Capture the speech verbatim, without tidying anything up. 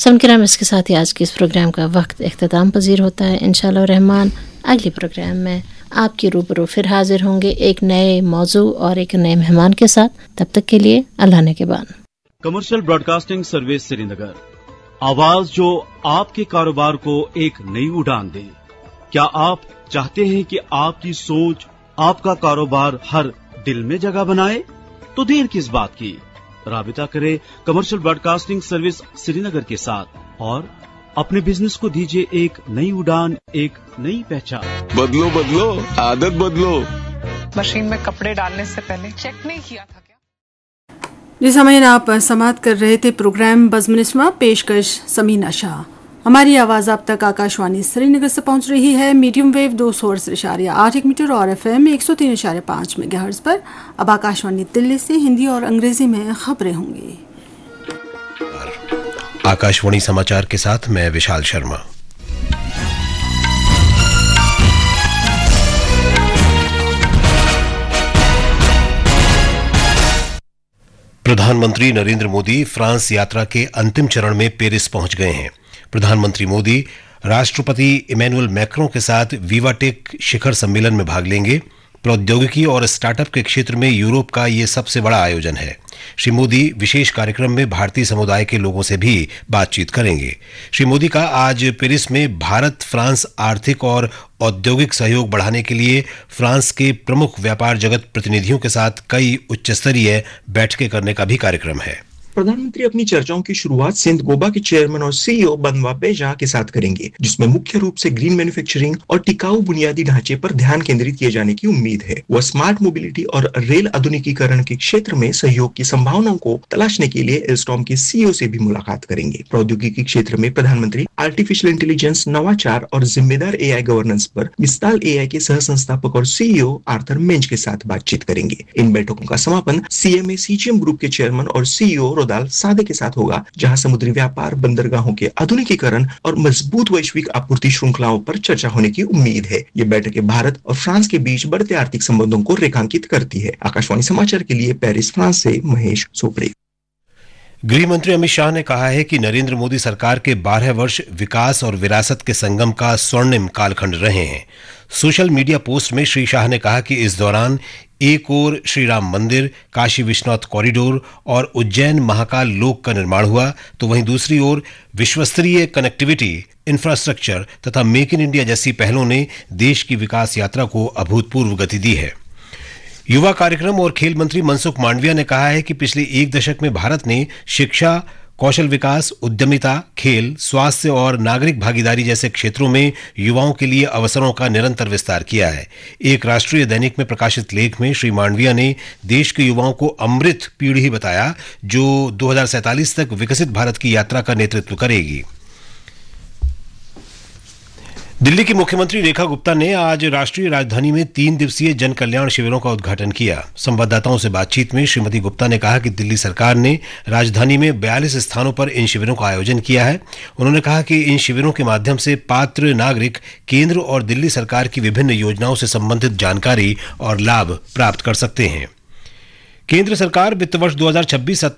सुनकर इसके साथ ही आज के इस प्रोग्राम का वक्त इख्तिताम पजीर होता है। इंशाअल्लाह रहमान अगले प्रोग्राम में आपके रूबरू फिर हाजिर होंगे एक नए मौजू और एक नए मेहमान के साथ। तब तक के लिए अल्लाह ने के बान। कमर्शियल ब्रॉडकास्टिंग सर्विस श्रीनगर, आवाज जो आपके कारोबार को एक नई उड़ान दे। क्या आप चाहते हैं कि आपकी सोच आपका कारोबार हर दिल में जगह बनाए? तो देर किस बात की, राबिता करें कमर्शियल ब्रॉडकास्टिंग सर्विस श्रीनगर के साथ और अपने बिजनेस को दीजिए एक नई उड़ान, एक नई पहचान। बदलो बदलो आदत बदलो। मशीन में कपड़े डालने से पहले चेक नहीं किया था क्या? जिस समय आप समाप्त कर रहे थे प्रोग्राम बज़म-ए-निस्मा, पेशकश समीना शाह। हमारी आवाज़ अब तक आकाशवाणी श्रीनगर से पहुंच रही है मीडियम वेव दो सौ अड़सठ इशारिया आठ एक मीटर और एफ एम एक सौ तीन इशारे पाँच मेगाहर्ट्ज़ पर। अब आकाशवाणी दिल्ली से हिंदी और अंग्रेजी में खबरें होंगी। आकाशवाणी समाचार के साथ मैं विशाल शर्मा। प्रधानमंत्री नरेंद्र मोदी फ्रांस यात्रा के अंतिम चरण में पेरिस पहुंच गए हैं। प्रधानमंत्री मोदी राष्ट्रपति इमैनुअल मैक्रों के साथ विवाटेक शिखर सम्मेलन में भाग लेंगे। प्रौद्योगिकी और स्टार्टअप के क्षेत्र में यूरोप का ये सबसे बड़ा आयोजन है। श्री मोदी विशेष कार्यक्रम में भारतीय समुदाय के लोगों से भी बातचीत करेंगे। श्री मोदी का आज पेरिस में भारत फ्रांस आर्थिक और औद्योगिक सहयोग बढ़ाने के लिए फ्रांस के प्रमुख व्यापार जगत प्रतिनिधियों के साथ कई उच्च स्तरीय बैठकें करने का भी कार्यक्रम है। प्रधानमंत्री अपनी चर्चाओं की शुरुआत सेंट गोबाइन के चेयरमैन और सीईओ बेनोit बेजोर के साथ करेंगे, जिसमें मुख्य रूप से ग्रीन मैन्युफैक्चरिंग और टिकाऊ बुनियादी ढांचे पर ध्यान केंद्रित किए जाने की उम्मीद है। वह स्मार्ट मोबिलिटी और रेल आधुनिकीकरण के क्षेत्र में सहयोग की संभावनाओं को तलाशने के लिए एल्स्टॉम के सीईओ से भी मुलाकात करेंगे। प्रौद्योगिकी क्षेत्र में प्रधानमंत्री आर्टिफिशियल इंटेलिजेंस, नवाचार और जिम्मेदार एआई गवर्नेंस पर मिस्ताल एआई के सह संस्थापक और सीईओ आर्थर मेंज के साथ बातचीत करेंगे। इन बैठकों का समापन सीएमए सीजीएम ग्रुप के चेयरमैन और सीईओ रोदाल सादे के साथ होगा, जहां समुद्री व्यापार, बंदरगाहों के आधुनिकीकरण और मजबूत वैश्विक आपूर्ति श्रृंखलाओं पर चर्चा होने की उम्मीद है। ये बैठकें भारत और फ्रांस के बीच बढ़ते आर्थिक संबंधों को रेखांकित करती है। आकाशवाणी समाचार के लिए पेरिस, फ्रांस से महेश चोपड़े। गृह मंत्री अमित शाह ने कहा है कि नरेंद्र मोदी सरकार के बारह वर्ष विकास और विरासत के संगम का स्वर्णिम कालखंड रहे हैं। सोशल मीडिया पोस्ट में श्री शाह ने कहा कि इस दौरान एक ओर श्री राम मंदिर, काशी विश्वनाथ कॉरिडोर और उज्जैन महाकाल लोक का निर्माण हुआ, तो वहीं दूसरी ओर विश्वस्तरीय कनेक्टिविटी, इंफ्रास्ट्रक्चर तथा मेक इन इंडिया जैसी पहलों ने देश की विकास यात्रा को अभूतपूर्व गति दी है। युवा कार्यक्रम और खेल मंत्री मनसुख मांडविया ने कहा है कि पिछले एक दशक में भारत ने शिक्षा, कौशल विकास, उद्यमिता, खेल, स्वास्थ्य और नागरिक भागीदारी जैसे क्षेत्रों में युवाओं के लिए अवसरों का निरंतर विस्तार किया है। एक राष्ट्रीय दैनिक में प्रकाशित लेख में श्री मांडविया ने देश के युवाओं को अमृत पीढ़ी बताया, जो दो हज़ार सैंतालीस तक विकसित भारत की यात्रा का नेतृत्व करेगी। दिल्ली की मुख्यमंत्री रेखा गुप्ता ने आज राष्ट्रीय राजधानी में तीन दिवसीय जन कल्याण शिविरों का उद्घाटन किया। संवाददाताओं से बातचीत में श्रीमती गुप्ता ने कहा कि दिल्ली सरकार ने राजधानी में बयालीस स्थानों पर इन शिविरों का आयोजन किया है। उन्होंने कहा कि इन शिविरों के माध्यम से पात्र नागरिक केंद्र और दिल्ली सरकार की विभिन्न योजनाओं से संबंधित जानकारी और लाभ प्राप्त कर सकते हैं। केंद्र सरकार वित्त वर्ष दो हज़ार छब्बीस